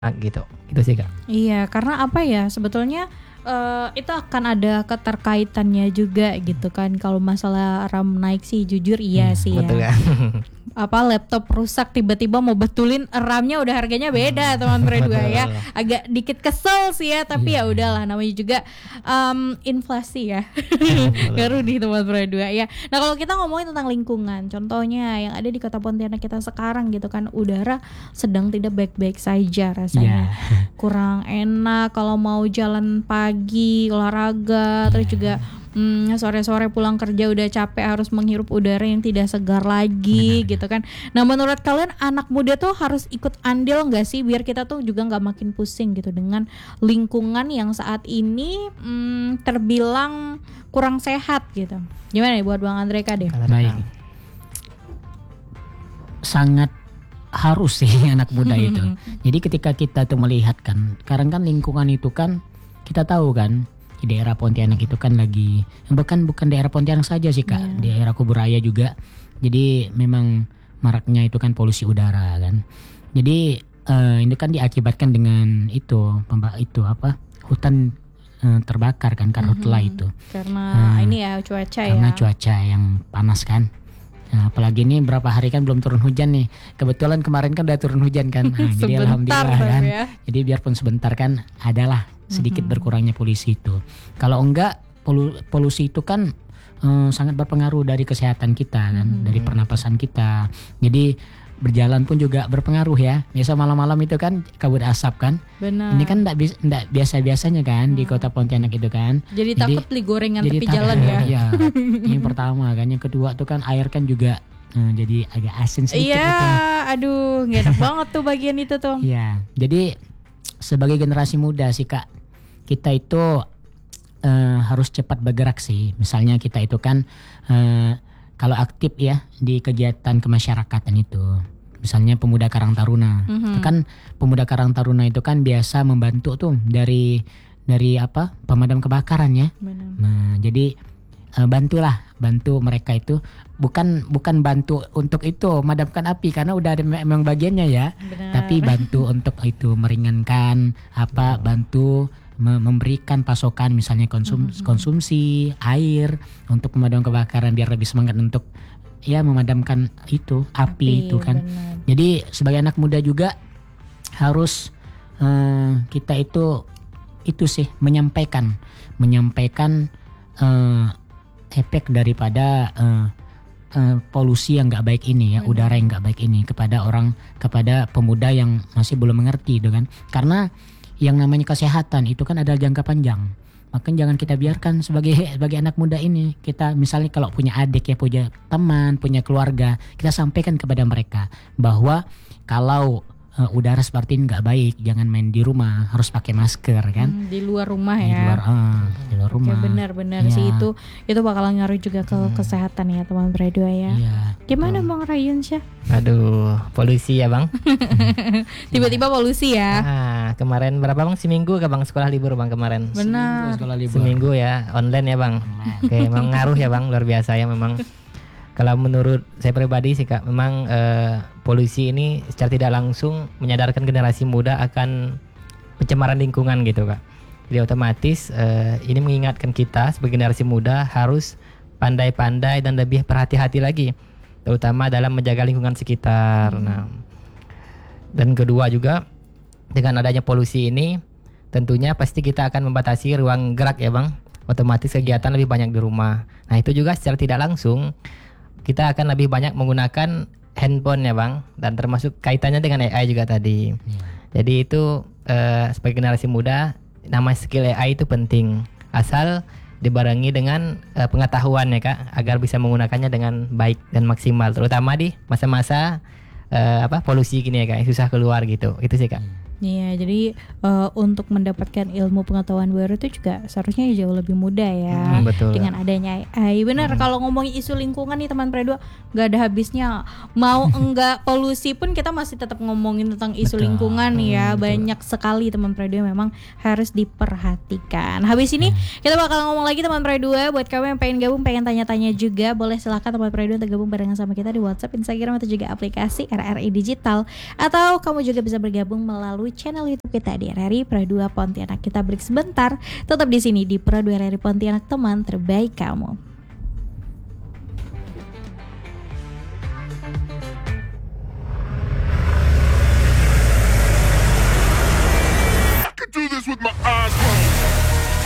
gitu. Itu sih Kak. Iya, karena apa ya sebetulnya itu akan ada keterkaitannya juga gitu kan. Kalau masalah RAM naik sih jujur iya sih betul ya. Apa laptop rusak tiba-tiba mau betulin RAM-nya udah harganya beda teman berdua ya. Agak dikit kesel sih ya, tapi ya udahlah namanya juga inflasi ya. Ngaruh di teman berdua ya. Nah, kalau kita ngomongin tentang lingkungan, contohnya yang ada di Kota Pontianak kita sekarang gitu kan, udara sedang tidak baik-baik saja rasanya. Kurang enak kalau mau jalan pagi olahraga, terus juga sore-sore pulang kerja udah capek harus menghirup udara yang tidak segar lagi gitu kan. Nah, menurut kalian anak muda tuh harus ikut andil nggak sih biar kita tuh juga nggak makin pusing gitu dengan lingkungan yang saat ini terbilang kurang sehat gitu. Gimana nih buat Bang Andreka deh? Baik, sangat harus sih anak muda itu. Jadi ketika kita tuh melihat kan, sekarang kan lingkungan itu kan kita tahu kan di daerah Pontianak itu kan lagi bukan daerah Pontianak saja sih Kak, di daerah Kuburaya juga. Jadi memang maraknya itu kan polusi udara kan. Jadi ini kan diakibatkan dengan hutan terbakar kan karhutla itu. Karena ini ya cuaca karena cuaca yang panas kan. Nah, apalagi ini berapa hari kan belum turun hujan nih. Kebetulan kemarin kan udah turun hujan kan. Nah, jadi alhamdulillah kan. Ya. Jadi biarpun sebentar kan adalah sedikit berkurangnya polusi itu. Kalau enggak polusi itu kan sangat berpengaruh dari kesehatan kita kan, dari pernapasan kita. Jadi berjalan pun juga berpengaruh ya. Biasa malam-malam itu kan kabut asap kan. Benar. Ini kan enggak biasa-biasanya kan di Kota Pontianak itu kan. Jadi takut beli gorengan tepi jalan ya. Iya. Ini yang pertama kan. Yang kedua tuh kan air kan juga jadi agak asin sedikit. Iya, gitu. aduh, gak enak banget tuh bagian itu tuh. Iya. Jadi sebagai generasi muda sih Kak, kita itu harus cepat bergerak sih. Misalnya kita itu kan kalau aktif ya di kegiatan kemasyarakatan itu, misalnya Pemuda Karang Taruna, itu kan Pemuda Karang Taruna itu kan biasa membantu tuh dari pemadam kebakaran ya. Benar. Nah jadi bantu mereka itu bukan bantu untuk itu memadamkan api karena udah ada memang bagiannya ya. Benar. Tapi bantu untuk itu meringankan bantu memberikan pasokan misalnya konsumsi air untuk pemadam kebakaran biar lebih semangat untuk ya memadamkan itu api itu kan. Benar. Jadi sebagai anak muda juga harus kita itu sih menyampaikan efek daripada polusi yang nggak baik ini ya, udara yang nggak baik ini kepada pemuda yang masih belum mengerti itu kan. Karena yang namanya kesehatan itu kan ada jangka panjang. Makanya jangan kita biarkan sebagai anak muda ini, kita misalnya kalau punya adik ya, punya teman, punya keluarga, kita sampaikan kepada mereka bahwa kalau udara seperti ini nggak baik, jangan main di rumah, harus pakai masker kan. Di luar rumah Di ya. Di luar rumah. Benar-benar sih itu bakalan ngaruh juga ke kesehatan ya teman berdua ya. Iya. Gimana Bang Rayun Syah? Aduh, polusi ya Bang. Tiba-tiba polusi ya. Kemarin berapa Bang? Seminggu ke Bang sekolah libur Bang kemarin. Benar. Seminggu ya, online ya Bang. Oke, memang ngaruh ya Bang, luar biasa ya memang. Kalau menurut saya pribadi sih Kak, memang polusi ini secara tidak langsung menyadarkan generasi muda akan pencemaran lingkungan gitu Kak. Jadi otomatis ini mengingatkan kita sebagai generasi muda harus pandai-pandai dan lebih berhati-hati lagi, terutama dalam menjaga lingkungan sekitar. Nah, dan kedua juga dengan adanya polusi ini tentunya pasti kita akan membatasi ruang gerak ya Bang. Otomatis kegiatan lebih banyak di rumah. Nah, itu juga secara tidak langsung kita akan lebih banyak menggunakan handphone ya Bang, dan termasuk kaitannya dengan AI juga tadi. Jadi itu sebagai generasi muda, nama skill AI itu penting, asal dibarengi dengan pengetahuan ya Kak, agar bisa menggunakannya dengan baik dan maksimal, terutama di masa-masa polusi gini ya Kak, susah keluar gitu. Itu sih Kak. Iya, jadi untuk mendapatkan ilmu pengetahuan baru itu juga seharusnya jauh lebih mudah ya. Betul. Dengan adanya AI. Benar, kalau ngomongin isu lingkungan nih teman Predua, nggak ada habisnya. Mau enggak polusi pun kita masih tetap ngomongin tentang isu lingkungan ya. Banyak sekali teman Predua memang harus diperhatikan. Habis ini kita bakal ngomong lagi teman Predua. Buat kamu yang pengen gabung, pengen tanya-tanya juga, boleh silakan teman Predua untuk gabung barengan sama kita di WhatsApp, Instagram atau juga aplikasi RRI Digital. Atau kamu juga bisa bergabung melalui channel YouTube kita di RRI Pro 2 Pontianak. Kita break sebentar. Tetap di sini di Pro 2 RRI Pontianak, teman terbaik kamu.